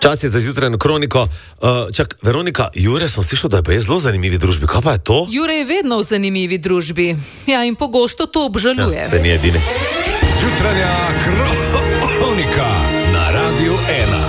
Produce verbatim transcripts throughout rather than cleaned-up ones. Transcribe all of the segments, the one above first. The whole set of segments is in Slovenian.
Čas je za jutranjo kroniko. Uh, čak, Veronika, Jure sem slišal, da je pa je zelo zanimivi družbi. Kaj pa je to? Jure je vedno v zanimivi družbi. Ja, in pogosto to obžaluje. Ja, se ni edini. Jutranja kronika na Radiu ena.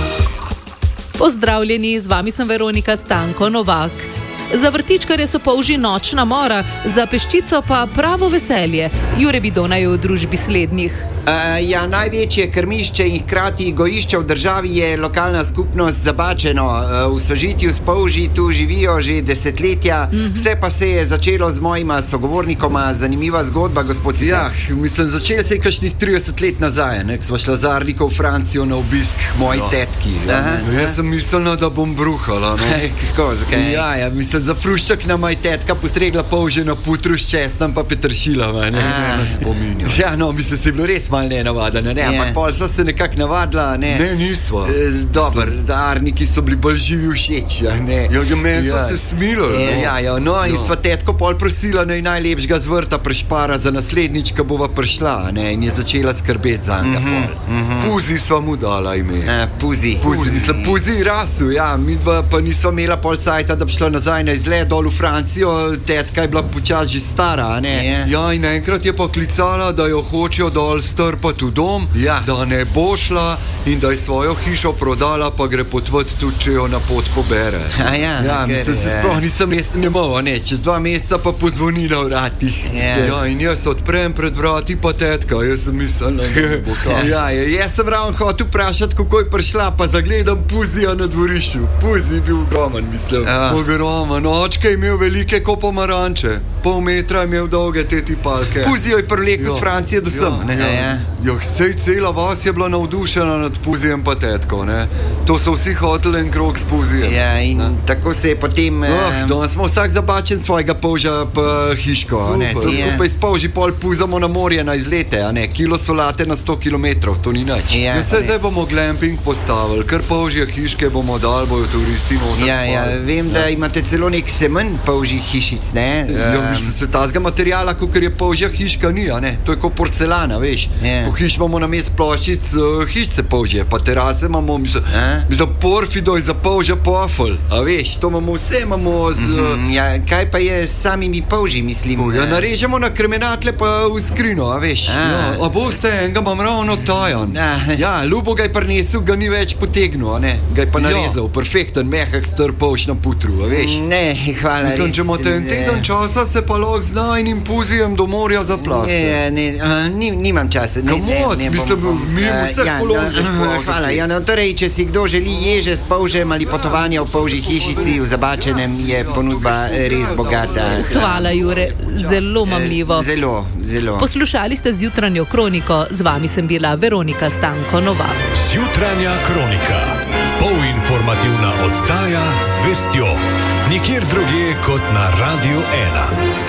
Pozdravljeni, z vami sem Veronika Stanko Novak. Za vrtičkarje so polži nočna mora, za peščico pa pravo veselje. Jure Bidona je v družbi slednjih. Uh, ja, največje krmišče in hkrati gojišče v državi je lokalna skupnost Zabačeno. Uh, v sožitju s polži tu živijo že desetletja. Mm-hmm. Vse pa se je začelo z mojima sogovornikoma. Zanimiva zgodba, gospod Cisar. Ja, mislim, začelo se je kakšnih trideset let nazaj, ne, ko sva šla z Arliko v Francijo na obisk k moji ja. tetki. Ja. Jaz sem mislila, da bom bruhala. No. Kako, zakaj? Ja, ja, mislim, za frušček nam je tetka postregla polže na putru s česnom pa peteršila. Ne, ne, ne spominjam. Ja, no, mislim, se je bilo res malo nenavadno, ne, ampak pol sva se nekako navadila, ne. Ne, nisva. E, Dobar, da Arniki so bili bolj živi všeč, ja, ne. Ja, ja, meni so ja. se smilili. Ja, ja, ja, no, in sva tetko pol prosila, naj najlepšega z vrta prešpara za naslednjič, ko bova prišla, ne, in je začela skrbeti za njega mm-hmm, pol. Mm-hmm. Puzi sva mu dala ime. A, Puzi. Puzi, se Puzi rasu, ja, midva pa nisva imela pol cajta, da bi šla nazaj na izlet dol v Francijo, tetka je bila počas že stara, ne. Yeah. Ja, in enkrat je pa klicala, da jo hočejo dol strpati v dom, ja. da ne bo šla in da je svojo hišo prodala, pa gre potvati tudi, če jo na pot pobere. A ja, ja mislim, se sploh nisem res nemova, ne, čez dva meseca pa pozvoni na vratih. Yeah. Ja, in jaz odprem pred vrati pa tetka, jaz sem mislila, da bo to. Ja, jaz sem ravno hotel vprašati, kako je prišla, pa zagledam Puzija na dvorišču. Puzi je bil ogroman, mislim. Ja. Ogroman, očka je imel velike ko pomaranče, pol metra je imel dolge te tipalke. Puzijo je privlekel z Francije do sem, ja. ne? Ja, ja. Jo, sej cela vas je bila navdušena nad Puzijem pa tetko, ne. To so vsi hoteli en krog s Puzijem. Ja, in ne? Tako se je potem... Oh, danes smo vsak zabačen svojega polža pa hiško, super, ne. To ja. skupaj s polži pol puzamo na morje na izlete, a ne. Kilo solate na sto kilometrov, to ni nič. Ja, ja, se zdaj bomo glamping postavili, kar polžje hiške bomo dali, bojo turisti noter. Ja, ja, vem, da ja. imate celo nek semen polžjih hišic, ne. Ja, mislim, se tazga materijala, kakor je polžja hiška ni, a ne. To je kot porcelana, veš. Ja. Po hiš imamo na mest ploščic, uh, hiš se polžje, pa terase imamo, mislim, mislim porfido je za polžja pofel, a veš, to imamo vse, imamo z... Mm-hmm, ja, kaj pa je s samimi polžji, mislim? Uh, ja, narežemo na kremenatle pa v skrino, a veš. A, ja, a boste, enega imam ravno tajan. A. Ja, Ljubo ga je prinesel, ga ni več potegnil, a ne, ga je pa narezal, ja. perfekten, mehak, star polž na putru, a veš. Ne, hvala. Mislim, če imate en teden časa, se pa lahko z najnim Puzijem do morja zaplaste. Ne, ne, a, ni, nimam časa. Ne, ne, ne, mislim, bom, mi vseh ja, položih. No, hvala, ja, no, torej, če si kdo želi ježe s polžem ali potovanja v polžji hišici v Zabačenem, je ponudba res bogata. Hvala, Jure, zelo mamljivo. Zelo, zelo. Poslušali ste zjutranjo kroniko, z vami sem bila Veronika Stanko Novak. Zjutranja kronika, polinformativna oddaja z vestjo, nikjer drugje kot na Radiu ena.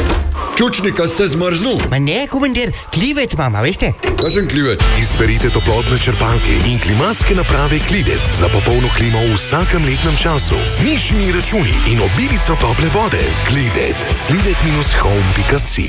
Čučnika ste zmrznul? Ma ne, komandir, klivet mama, veste? Kažem klivet. Izberite toplotne črpalke in klimatske naprave Klivet za popolno klimo v vsakem letnem času. Z nižjimi računi in obilico tople vode. Klivet. klivet dash home pika si